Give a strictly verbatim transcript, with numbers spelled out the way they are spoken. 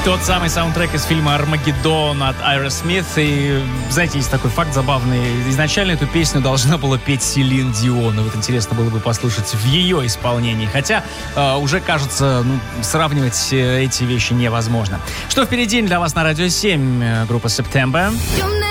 Тот самый саундтрек из фильма «Армагеддон» от Aerosmith. И, знаете, есть такой факт забавный. Изначально эту песню должна была петь Селин Дион. И вот интересно было бы послушать в ее исполнении. Хотя э, уже, кажется, ну, сравнивать э, эти вещи невозможно. Что впереди для вас на Радио семь? Группа September.